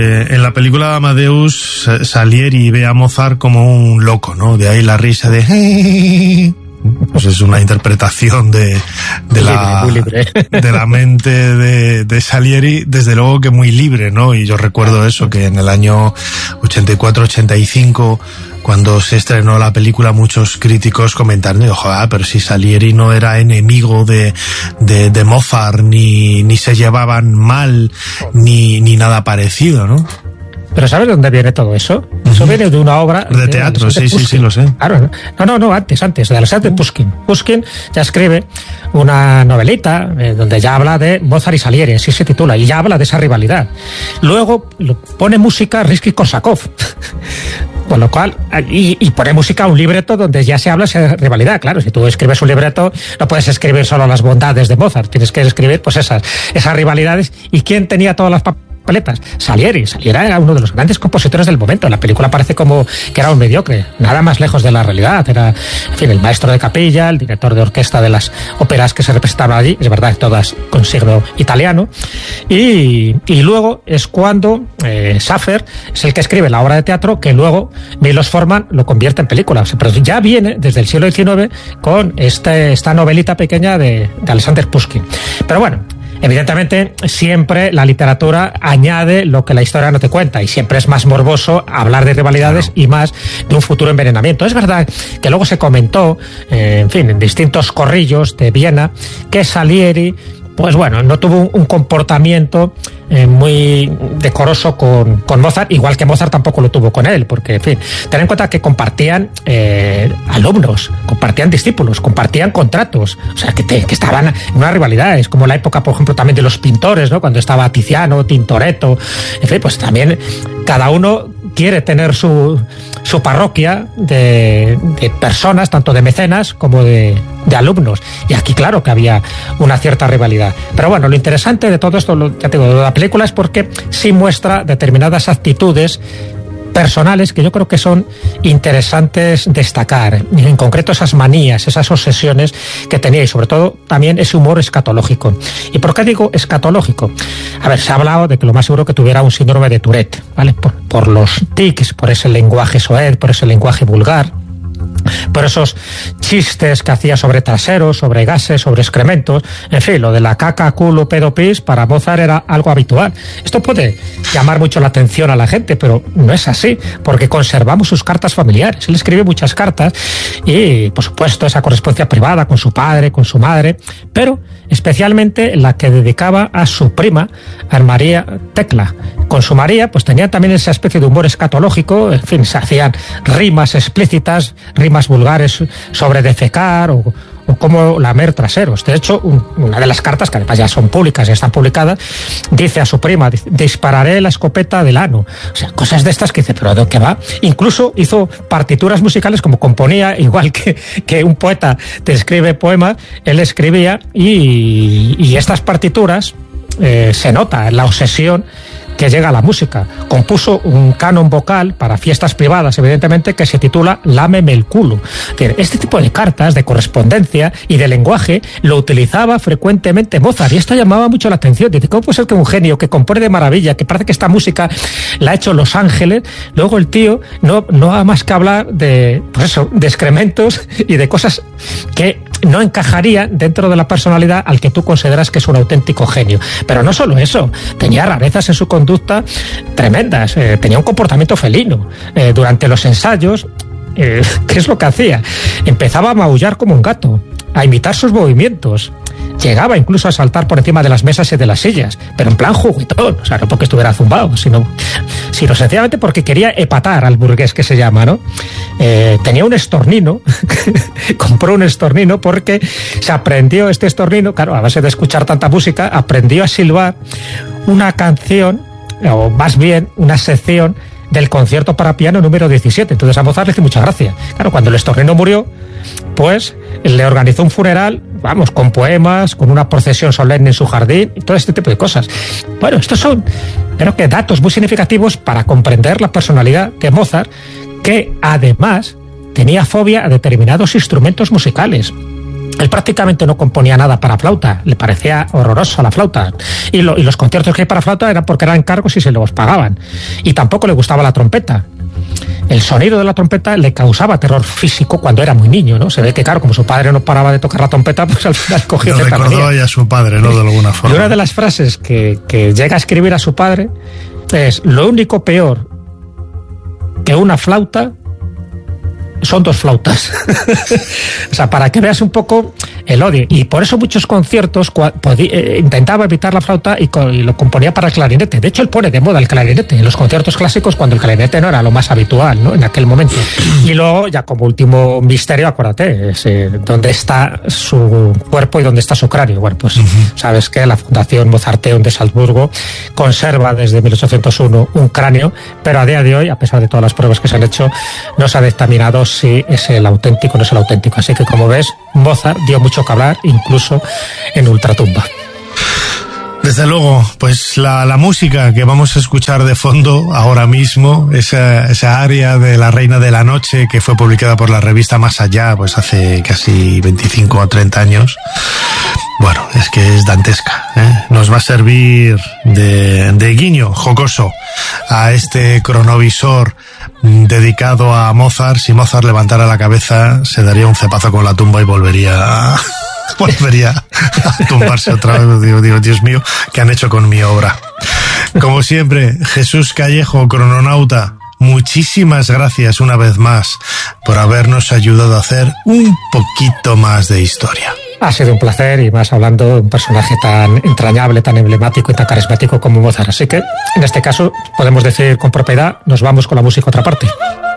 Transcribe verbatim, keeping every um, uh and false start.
Eh, en la película Amadeus, Salieri ve a Mozart como un loco, ¿no? De ahí la risa de... Pues es una interpretación de, de, la, muy libre, muy libre. de la mente de, de Salieri, desde luego que muy libre, ¿no? Y yo recuerdo eso, que en el año ochenta y cuatro ochenta y cinco, cuando se estrenó la película, muchos críticos comentaron, ojo, ah, pero si Salieri no era enemigo de, de, de Mozart, ni, ni se llevaban mal, ni, ni nada parecido, ¿no? Pero ¿sabes de dónde viene todo eso? Eso viene de una obra... De teatro, de sí, sí, sí, lo sé. Claro, no, no, no, antes, antes, de Alexander Pushkin. Pushkin ya escribe una novelita eh, donde ya habla de Mozart y Salieri, así se titula, y ya habla de esa rivalidad. Luego pone música a Rimski-Korsakov. Con lo cual, y, y pone música a un libreto donde ya se habla de esa rivalidad. Claro, si tú escribes un libreto, no puedes escribir solo las bondades de Mozart, tienes que escribir pues esas, esas rivalidades. ¿Y quién tenía todas las papeles? Paletas. Salieri, Salieri era uno de los grandes compositores del momento. La película parece como que era un mediocre, nada más lejos de la realidad. Era, en fin, el maestro de capilla, el director de orquesta de las óperas que se representaban allí, es verdad, todas con signo italiano. Y, y luego es cuando eh, Schaffer es el que escribe la obra de teatro que luego Milos Forman lo convierte en película. O sea, pero ya viene desde el siglo diecinueve con este, esta novelita pequeña de, de Alexander Pushkin. Pero bueno, evidentemente, siempre la literatura añade lo que la historia no te cuenta y siempre es más morboso hablar de rivalidades, claro, y más de un futuro envenenamiento. Es verdad que luego se comentó, eh, en fin, en distintos corrillos de Viena, que Salieri, pues bueno, no tuvo un, un comportamiento eh, muy decoroso con, con Mozart, igual que Mozart tampoco lo tuvo con él, porque, en fin, ten en cuenta que compartían eh, alumnos, compartían discípulos, compartían contratos, o sea, que, te, que estaban en una rivalidad. Es como la época, por ejemplo, también de los pintores, ¿no? Cuando estaba Tiziano, Tintoretto, en fin, pues también cada uno quiere tener su, su parroquia de, de personas, tanto de mecenas como de, de alumnos. Y aquí, claro, que había una cierta rivalidad. Pero bueno, lo interesante de todo esto, lo, ya te digo, de la película es porque sí muestra determinadas actitudes personales que yo creo que son interesantes destacar, en concreto esas manías, esas obsesiones que tenía y sobre todo también ese humor escatológico. ¿Y por qué digo escatológico? A ver, se ha hablado de que lo más seguro que tuviera un síndrome de Tourette, ¿vale? Por, por los tics, por ese lenguaje soez, por ese lenguaje vulgar, por esos chistes que hacía sobre traseros, sobre gases, sobre excrementos, en fin, lo de la caca, culo, pedo, pis, para Mozart era algo habitual. Esto puede llamar mucho la atención a la gente, pero no es así, porque conservamos sus cartas familiares. Él escribe muchas cartas y, por supuesto, esa correspondencia privada con su padre, con su madre, pero especialmente la que dedicaba a su prima, a María Tecla. Con su María, pues tenía también esa especie de humor escatológico, en fin, se hacían rimas explícitas, rimas vulgares sobre defecar o, o cómo lamer traseros. De hecho, un, una de las cartas, que además ya son públicas, ya están publicadas, dice a su prima, dice, dispararé la escopeta del ano. O sea, cosas de estas que dice, pero ¿de qué va? Incluso hizo partituras musicales, como componía, igual que, que un poeta te escribe poemas, él escribía, y, y estas partituras eh, se nota la obsesión que llega a la música. Compuso un canon vocal para fiestas privadas, evidentemente, que se titula Lámeme el culo. Este tipo de cartas, de correspondencia y de lenguaje lo utilizaba frecuentemente Mozart, y esto llamaba mucho la atención. Dice, ¿cómo puede ser que un genio que compone de maravilla, que parece que esta música la ha hecho Los Ángeles, luego el tío no, no ha más que hablar de, pues eso, de excrementos y de cosas que no encajarían dentro de la personalidad al que tú consideras que es un auténtico genio? Pero no solo eso, tenía rarezas en su conducta tremendas, eh, tenía un comportamiento felino. Eh, durante los ensayos, eh, ¿qué es lo que hacía? Empezaba a maullar como un gato, a imitar sus movimientos. Llegaba incluso a saltar por encima de las mesas y de las sillas, pero en plan juguetón, o sea, no porque estuviera zumbado, sino, sino sencillamente porque quería epatar al burgués, que se llama, ¿no? Eh, tenía un estornino, compró un estornino porque se aprendió este estornino, claro, a base de escuchar tanta música, aprendió a silbar una canción, o más bien una sección del concierto para piano número diecisiete. Entonces a Mozart le hizo mucha gracia. Claro, cuando el estornino murió, pues le organizó un funeral, vamos, con poemas, con una procesión solemne en su jardín, y todo este tipo de cosas. Bueno, estos son, creo que, datos muy significativos para comprender la personalidad de Mozart, que además tenía fobia a determinados instrumentos musicales. él prácticamente no componía nada para flauta, le parecía horrorosa la flauta. Y, lo, y los conciertos que hay para flauta eran porque eran encargos y se los pagaban. Y tampoco le gustaba la trompeta. El sonido de la trompeta le causaba terror físico cuando era muy niño, ¿no? Se ve que, claro, como su padre no paraba de tocar la trompeta, pues al final cogió cierta manía. Recordaba ya a su padre, ¿no? De alguna forma. Y una de las frases que, que llega a escribir a su padre es: lo único peor que una flauta son dos flautas. O sea, para que veas un poco el odio. Y por eso muchos conciertos eh, intentaba evitar la flauta y, co y lo componía para el clarinete. De hecho, él pone de moda el clarinete en los conciertos clásicos cuando el clarinete no era lo más habitual, ¿no? En aquel momento. Y luego, ya como último misterio, acuérdate, es, eh, dónde está su cuerpo y dónde está su cráneo. Bueno, pues uh-huh. sabes que la Fundación Mozarteum de Salzburgo conserva desde mil ochocientos uno un cráneo, pero a día de hoy, a pesar de todas las pruebas que se han hecho, no se ha dictaminado si es el auténtico o no es el auténtico. Así que, como ves, Mozart dio mucho que hablar, incluso en Ultratumba. Desde luego, pues la, la música que vamos a escuchar de fondo ahora mismo, esa, esa aria de La Reina de la Noche que fue publicada por la revista Más Allá, pues hace casi veinticinco o treinta años, bueno, es que es dantesca, ¿eh? Nos va a servir de, de guiño jocoso a este cronovisor dedicado a Mozart. Si Mozart levantara la cabeza, se daría un cepazo con la tumba y volvería a, volvería a tumbarse otra vez. Digo, digo, Dios mío, ¿qué han hecho con mi obra? Como siempre, Jesús Callejo, crononauta, muchísimas gracias una vez más por habernos ayudado a hacer un poquito más de historia. Ha sido un placer, y más hablando de un personaje tan entrañable, tan emblemático y tan carismático como Mozart. Así que, en este caso, podemos decir con propiedad, nos vamos con la música a otra parte.